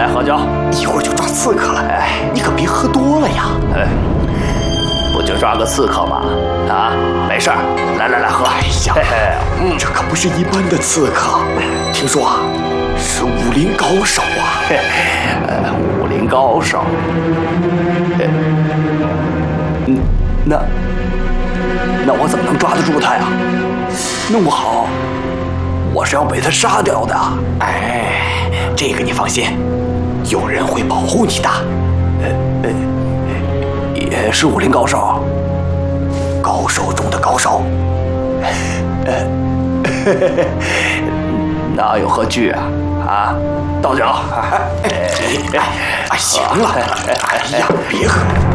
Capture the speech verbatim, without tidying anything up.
来喝酒。 一会儿就抓刺客了，哎，你可别喝多了呀。 哎，不就抓个刺客吗？啊，没事儿，来来来喝。 哎呀，嘿嘿嗯，这可不是一般的刺客，听说啊，是武林高手啊。 嘿，呃，武林高手。呃，嗯，那那我怎么能抓得住他呀？弄不好我是要被他杀掉的。 哎，这个你放心，有人会保护你的。 呃呃，也是武林高手， 高手中的高手。 呃，哪有何惧啊？啊，倒酒。 哎哎，行了，哎呀，别喝。